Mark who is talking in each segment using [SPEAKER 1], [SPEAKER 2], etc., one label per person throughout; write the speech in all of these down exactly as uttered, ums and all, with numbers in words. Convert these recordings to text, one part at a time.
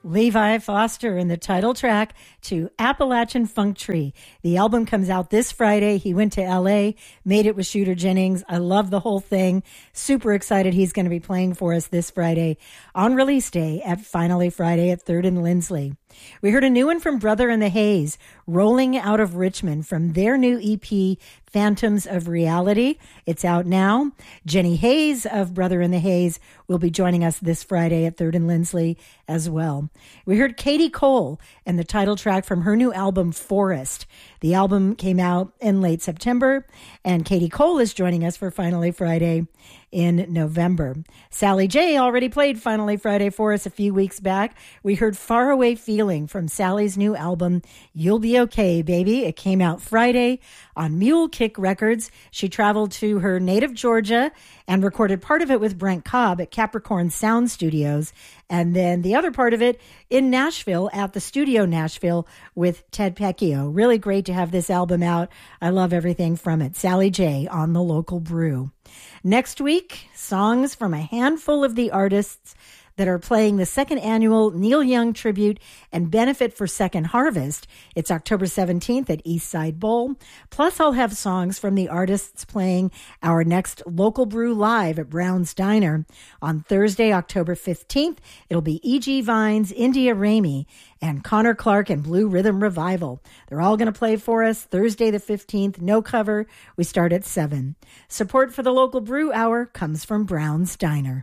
[SPEAKER 1] Levi Foster in the title track to Appalachian Funk Tree. The album comes out this Friday. He went to L A, made it with Shooter Jennings. I love the whole thing. Super excited he's going to be playing for us this Friday on release day at Finally Friday at third and Lindsley. We heard a new one from Brother in the Haze, Rolling Out of Richmond, from their new E P, Phantoms of Reality. It's out now. Jenny Hayes of Brother in the Haze will be joining us this Friday at third and Lindsley as well. We heard Katie Cole and the title track from her new album, Forest. The album came out in late September, and Katie Cole is joining us for Finally Friday in November. Sally J already played Finally Friday for us a few weeks back. We heard Faraway Feeling from Sally's new album, You'll Be Okay, Baby. It came out Friday on Mule Kick Records. She traveled to her native Georgia and recorded part of it with Brent Cobb at Capricorn Sound Studios, and then the other part of it in Nashville at the Studio Nashville with Ted Pecchio. Really great to have this album out. I love everything from it. Sally J on The Local Brew. Next week, songs from a handful of the artists that are playing the second annual Neil Young Tribute and Benefit for Second Harvest. It's October seventeenth at East Side Bowl. Plus, I'll have songs from the artists playing our next Local Brew Live at Brown's Diner. On Thursday, October fifteenth, it'll be E G Vines, India Ramey, and Connor Clark and Blue Rhythm Revival. They're all going to play for us Thursday the fifteenth. No cover. We start at seven. Support for the Local Brew Hour comes from Brown's Diner.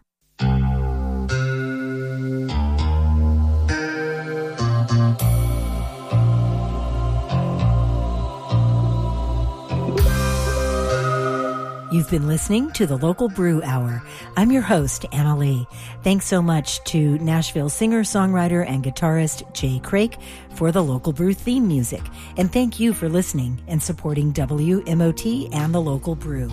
[SPEAKER 1] You've been listening to the Local Brew Hour. I'm your host, Anna Lee. Thanks so much to Nashville singer, songwriter, and guitarist Jay Crake for the Local Brew theme music. And thank you for listening and supporting W M O T and the Local Brew.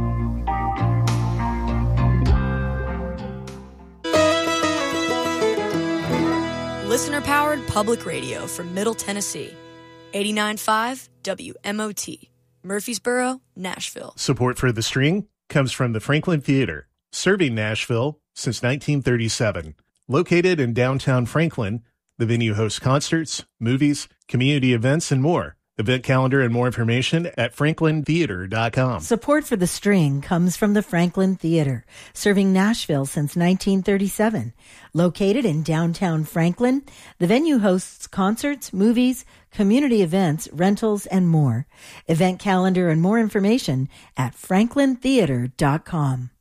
[SPEAKER 2] Listener-powered public radio from Middle Tennessee. eighty-nine point five W M O T. Murfreesboro, Nashville.
[SPEAKER 3] Support for The String comes from the Franklin Theater, serving Nashville since nineteen thirty-seven. Located in downtown Franklin, the venue hosts concerts, movies, community events, and more. Event calendar and more information at franklin theater dot com.
[SPEAKER 1] Support for The String comes from the Franklin Theater, serving Nashville since nineteen thirty-seven. Located in downtown Franklin, the venue hosts concerts, movies, community events, rentals, and more. Event calendar and more information at franklin theater dot com.